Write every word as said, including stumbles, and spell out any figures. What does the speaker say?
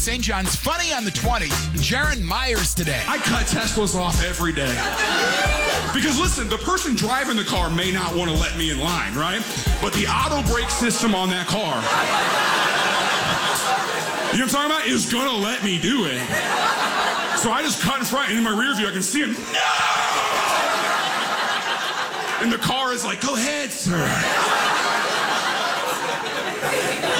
Saint John's Funny on the twenties. Jaron Myers today. I cut Teslas off every day. Because listen, the person driving the car may not want to let me in line, right? But the auto brake system on that car, you know what I'm talking about, is gonna let me do it. So I just cut in front, and in my rear view I can see him. No! And the car is like, go ahead, sir.